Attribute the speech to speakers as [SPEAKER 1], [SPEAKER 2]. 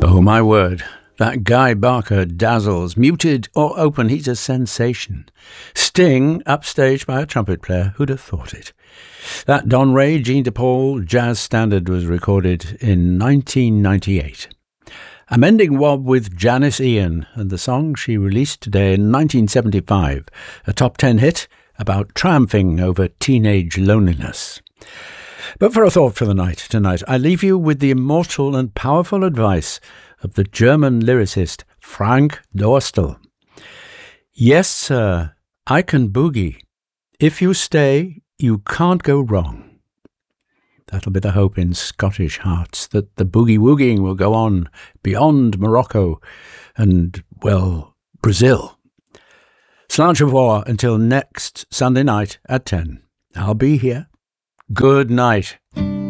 [SPEAKER 1] Oh my word, that Guy Barker dazzles. Muted or open, he's a sensation. Sting, upstaged by a trumpet player, who'd have thought it? That Don Ray, Jean DePaul jazz standard was recorded in 1998. I'm ending Wob with Janice Ian and the song she released today in 1975, a top 10 hit about triumphing over teenage loneliness. But for a thought for the night tonight, I leave you with the immortal and powerful advice of the German lyricist Frank Dorstel. Yes, sir, I can boogie. If you stay, you can't go wrong. That'll be the hope in Scottish hearts, that the boogie-woogieing will go on beyond Morocco and, well, Brazil. Slant of War until next Sunday night at 10. I'll be here. Good night.